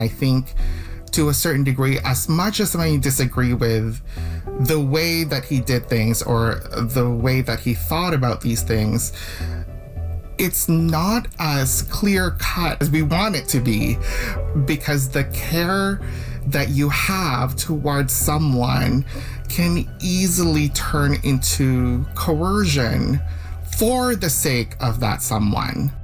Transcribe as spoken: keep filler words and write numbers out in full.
I think to a certain degree, as much as I disagree with the way that he did things or the way that he thought about these things, it's not as clear cut as we want it to be, because the care that you have towards someone can easily turn into coercion for the sake of that someone.